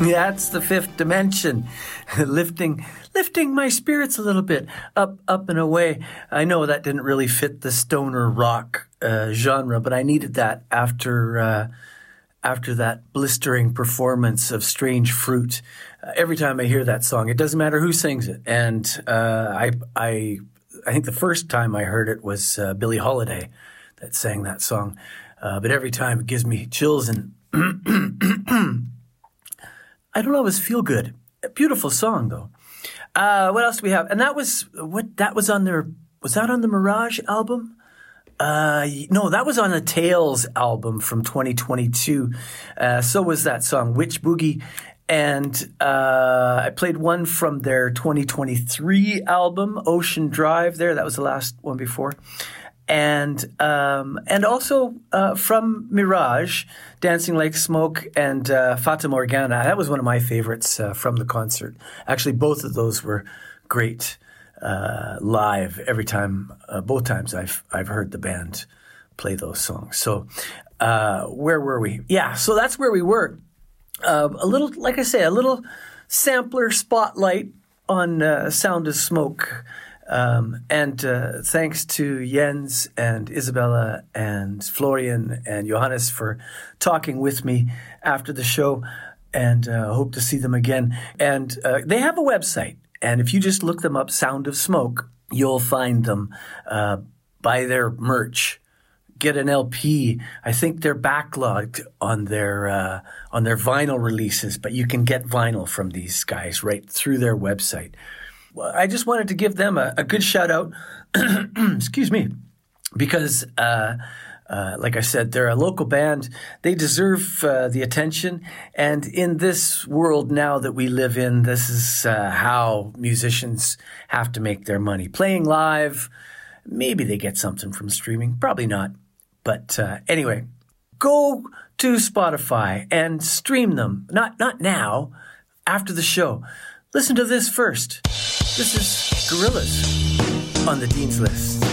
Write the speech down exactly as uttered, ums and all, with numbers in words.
Yeah, it's the fifth dimension, lifting lifting my spirits a little bit, up up and away. I know that didn't really fit the stoner rock uh, genre, but I needed that after uh, after that blistering performance of Strange Fruit. Uh, every time I hear that song, it doesn't matter who sings it, and uh, I I I think the first time I heard it was uh, Billie Holiday that sang that song, uh, but every time it gives me chills and. I don't always feel good. A beautiful song, though. Uh, what else do we have? And that was what that was on their. Was that on the Mirage album? Uh, no, that was on the Tales album from twenty twenty-two. Uh, so was that song, Witch Boogie. And uh, I played one from their twenty twenty-three album, Ocean Drive. There, that was the last one before. And um, and also uh, from Mirage, Dancing Like Smoke and uh, Fata Morgana. That was one of my favorites uh, from the concert. Actually, both of those were great uh, live. Every time, uh, both times I've I've heard the band play those songs. So uh, where were we? Yeah, so that's where we were. Uh, a little, like I say, a little sampler spotlight on uh, Sound of Smoke. Um, and uh, thanks to Jens and Isabella and Florian and Johannes for talking with me after the show, and uh, hope to see them again. And uh, they have a website, and if you just look them up, Sound of Smoke, you'll find them. Uh, buy their merch, get an L P. I think they're backlogged on their uh, on their vinyl releases, but you can get vinyl from these guys right through their website. I just wanted to give them a, a good shout out, excuse me, because, uh, uh, like I said, they're a local band. They deserve uh, the attention. And in this world now that we live in, this is uh, how musicians have to make their money. Playing live, maybe they get something from streaming, probably not. But uh, anyway, go to Spotify and stream them. Not not now, after the show. Listen to this first. This is Gorillaz on the Dean's List.